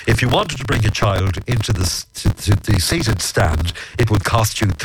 If you wanted to bring a child into to the seated stand, it would cost you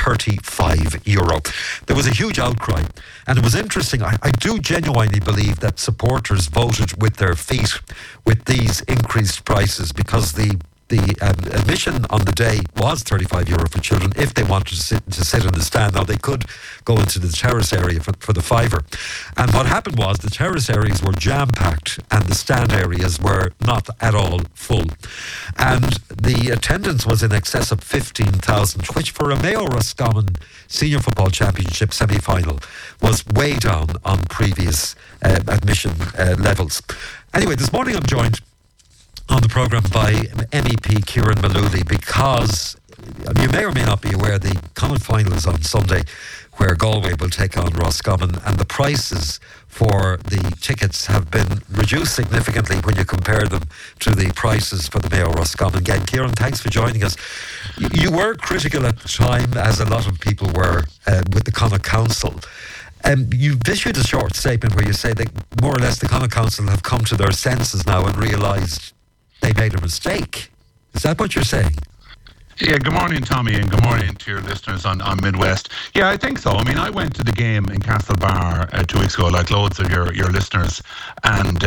€35. There was a huge outcry, and it was interesting. I do genuinely believe that supporters voted with their feet with these increased prices, because the admission on the day was €35 for children if they wanted to sit in the stand. Now, they could go into the terrace area for the fiver. And what happened was the terrace areas were jam-packed and the stand areas were not at all full. And the attendance was in excess of 15,000, which for a Mayo Roscommon Senior Football Championship semi-final was way down on previous admission levels. Anyway, this morning I'm joined on the programme by MEP Kieran Mullooly, because you may or may not be aware the Connacht final is on Sunday, where Galway will take on Roscommon, and the prices for the tickets have been reduced significantly when you compare them to the prices for the Mayo Roscommon game. Kieran, thanks for joining us. You were critical at the time, as a lot of people were, with the Connacht Council. You've issued a short statement where you say that more or less the Connacht Council have come to their senses now and realised they made a mistake. Is that what you're saying? Yeah, good morning, Tommy, and good morning to your listeners on Midwest. Yeah, I think so. I mean, I went to the game in Castlebar 2 weeks ago, like loads of your listeners, and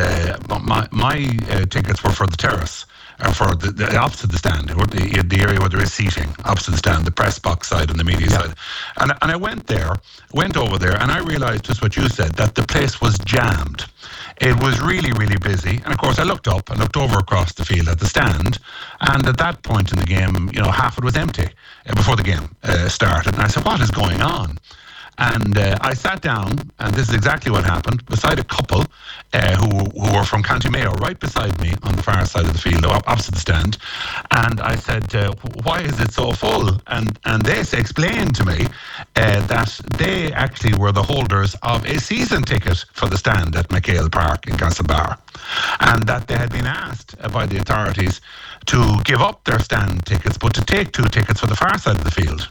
my tickets were for the terrace, for the opposite the stand, the area where there is seating, opposite the stand, the press box side and the media side. And I went over there, and I realised just what you said, that the place was jammed. It was really, really busy. And of course, I looked over across the field at the stand. And at that point in the game, half it was empty before the game started. And I said, what is going on? And I sat down, and this is exactly what happened, beside a couple who were from County Mayo, right beside me on the far side of the field, opposite the stand. And I said, why is it so full? And they explained to me that they actually were the holders of a season ticket for the stand at McHale Park in Castlebar, and that they had been asked by the authorities to give up their stand tickets, but to take 2 tickets for the far side of the field,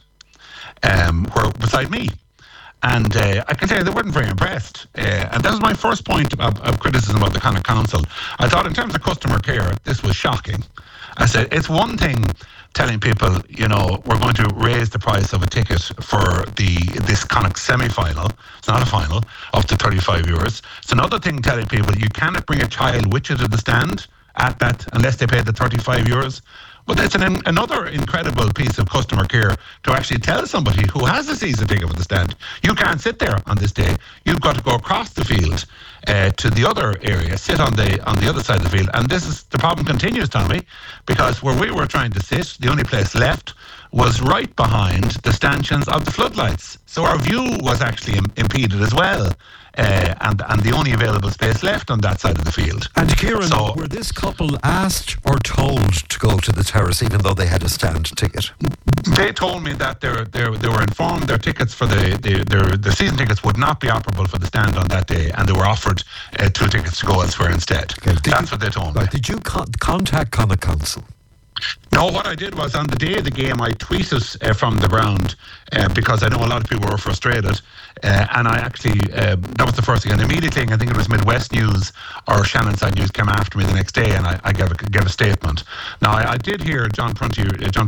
were beside me. And I can tell you they weren't very impressed. And that was my first point of criticism about the Connacht Council. I thought in terms of customer care, this was shocking. I said, it's one thing telling people, we're going to raise the price of a ticket for this Connacht semi-final, it's not a final, up to €35. It's another thing telling people you cannot bring a child with you to the stand at that unless they pay the €35. But it's another incredible piece of customer care to actually tell somebody who has a season ticket for the stand, you can't sit there on this day. You've got to go across the field to the other area, sit on the other side of the field. And the problem continues, Tommy, because where we were trying to sit, the only place left was right behind the stanchions of the floodlights. So our view was actually impeded as well. And the only available space left on that side of the field. And Kieran, were this couple asked or told to go to the terrace even though they had a stand ticket? They told me that they were informed their tickets for their season tickets would not be operable for the stand on that day, and they were offered 2 tickets to go elsewhere instead. Okay. That's what they told me. Did you contact Connacht Council? No, what I did was on the day of the game, I tweeted from the ground because I know a lot of people were frustrated. And I actually, that was the first thing. And immediately, I think it was Midwest News or Shannon Side News came after me the next day, and I gave a statement. Now, I did hear John Prunty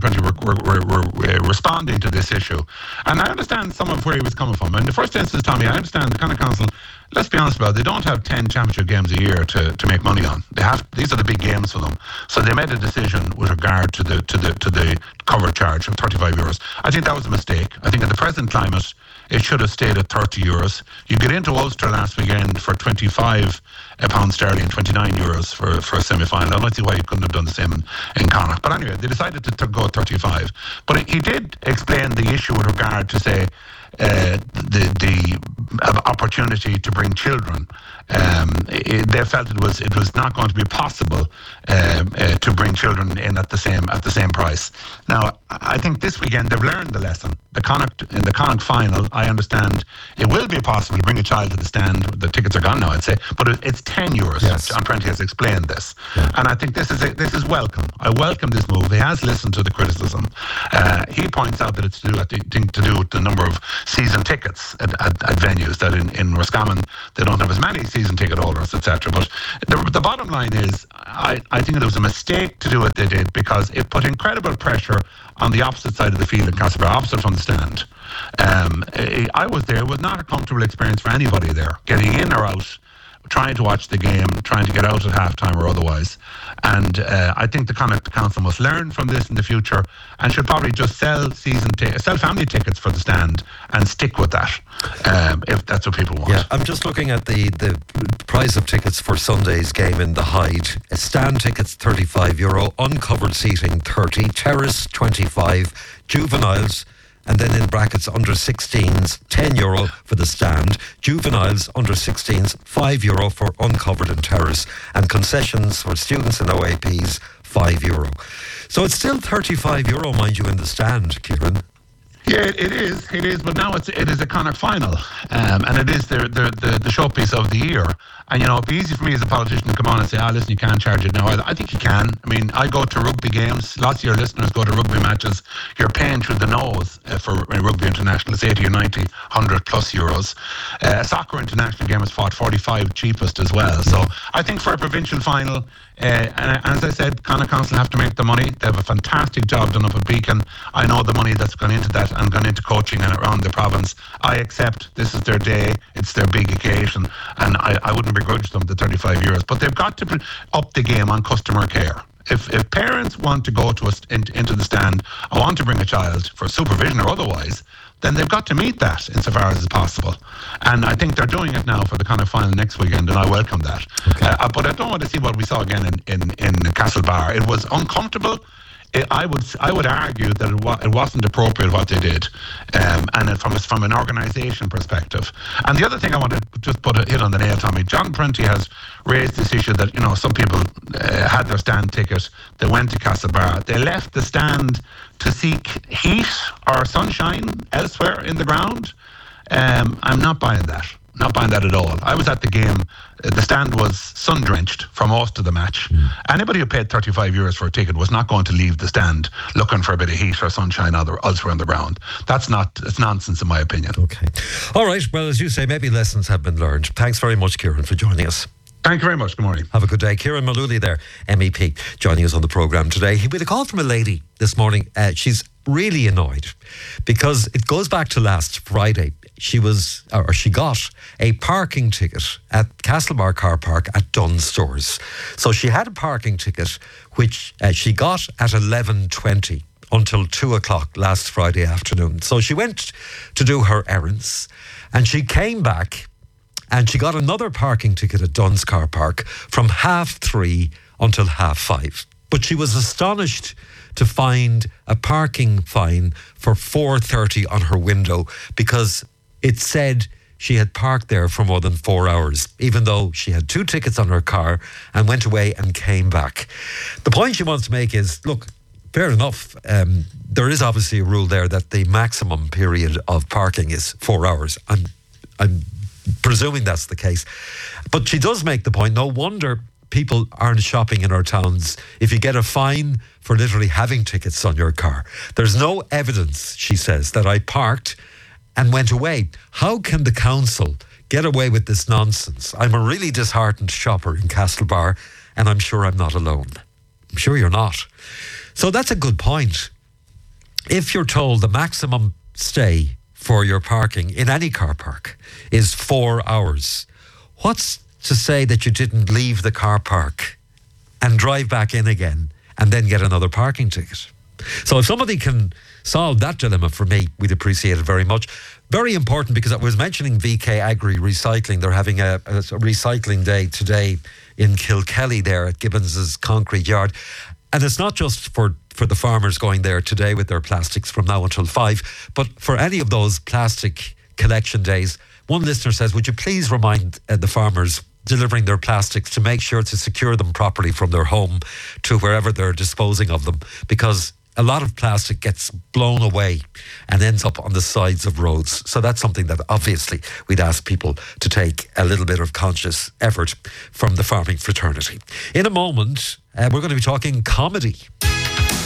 were responding to this issue. And I understand some of where he was coming from. In the first instance, Tommy, I understand the Connacht Council, let's be honest about it, they don't have 10 championship games a year to make money on. These are the big games for them. So they made a decision with regard to the cover charge of €35. I think that was a mistake. I think in the present climate, it should have stayed at €30. You get into Ulster last weekend for £25 sterling, €29 for a semi-final. I don't see why you couldn't have done the same in Connacht. But anyway, they decided to go 35. But he did explain the issue with regard to, say, the opportunity to bring children. They felt it was not going to be possible to bring children in at the same price. Now, I think this weekend they've learned the lesson. In the Connacht final, I understand it will be possible to bring a child to the stand. The tickets are gone now, I'd say, but it's €10. Yes. John Prunty has explained this, and I think this is welcome. I welcome this move. He has listened to the criticism. He points out that it's to do with the number of season tickets at venues. venues. That in Roscommon they don't have as many season ticket holders, etc. But the bottom line is, I think it was a mistake to do what they did, because it put incredible pressure on the opposite side of the field in Castlebar, opposite from the stand. I was there. It was not a comfortable experience for anybody there, getting in or out, trying to watch the game, trying to get out at halftime or otherwise. And I think the Connacht Council must learn from this in the future, and should probably just sell family tickets for the stand and stick with that, if that's what people want. Yeah, I'm just looking at the price of tickets for Sunday's game in the Hyde. Stand tickets €35, uncovered seating 30, terrace 25, juveniles, and then in brackets under 16s, €10 for the stand. Juveniles under 16s, €5 for uncovered and terrace. And concessions for students and OAPs, €5. So it's still €35, mind you, in the stand, Kieran. Yeah, it is. But now it is a Connacht final, and it is the showpiece of the year. And it'd be easy for me as a politician to come on and say, listen, you can't charge it now. I think you can. I mean, I go to rugby games. Lots of your listeners go to rugby matches. You're paying through the nose for Rugby International. It's 80 or 90, 100 plus euros. A soccer international game is fought 45 cheapest as well. So I think for a provincial final, and as I said, Connacht Council have to make the money. They have a fantastic job done up at Beacon. I know the money that's gone into that and gone into coaching and around the province. I accept this is their day. It's their big occasion. And I wouldn't begrudge them the €35. But they've got to up the game on customer care. If parents want to go to into the stand or want to bring a child for supervision or otherwise, then they've got to meet that insofar as is possible. And I think they're doing it now for the Connacht final next weekend, and I welcome that. Okay. But I don't want to see what we saw again in Castlebar. It was uncomfortable. I would argue that it wasn't appropriate what they did, and from an organisation perspective. And the other thing I want to just hit on the nail, Tommy. John Prunty has raised this issue that some people had their stand ticket. They went to Castlebar. They left the stand to seek heat or sunshine elsewhere in the ground. I'm not buying that. Not buying that at all. I was at the game. The stand was sun-drenched for most of the match. Anybody who paid €35 for a ticket was not going to leave the stand looking for a bit of heat or sunshine elsewhere on the ground. It's nonsense in my opinion. Okay. All right. Well, as you say, maybe lessons have been learned. Thanks very much, Kieran, for joining us. Thank you very much. Good morning. Have a good day. Kieran Mullooly there, MEP, joining us on the programme today. We had a call from a lady this morning. She's really annoyed because it goes back to last Friday. She got a parking ticket at Castlebar car park at Dunnes Stores. So she had a parking ticket which she got at 11:20 until 2 o'clock last Friday afternoon. So she went to do her errands and she came back and she got another parking ticket at Dunnes car park from 3:30 until 5:30. But she was astonished to find a parking fine for 4:30 on her window because it said she had parked there for more than 4 hours, even though she had 2 tickets on her car and went away and came back. The point she wants to make is, look, fair enough. There is obviously a rule there that the maximum period of parking is 4 hours. I'm presuming that's the case. But she does make the point, no wonder people aren't shopping in our towns if you get a fine for literally having tickets on your car. There's no evidence, she says, that I parked and went away. How can the council get away with this nonsense? I'm a really disheartened shopper in Castlebar, and I'm sure I'm not alone. I'm sure you're not. So that's a good point. If you're told the maximum stay for your parking in any car park is 4 hours, what's to say that you didn't leave the car park and drive back in again and then get another parking ticket? So if somebody can solve that dilemma for me, we'd appreciate it very much. Very important, because I was mentioning VK Agri Recycling. They're having a recycling day today in Kilkelly there at Gibbons's Concrete Yard. And it's not just for the farmers going there today with their plastics from now until 5, but for any of those plastic collection days. One listener says, would you please remind the farmers delivering their plastics to make sure to secure them properly from their home to wherever they're disposing of them, because a lot of plastic gets blown away and ends up on the sides of roads. So that's something that obviously we'd ask people to take a little bit of conscious effort from the farming fraternity. In a moment, we're going to be talking comedy.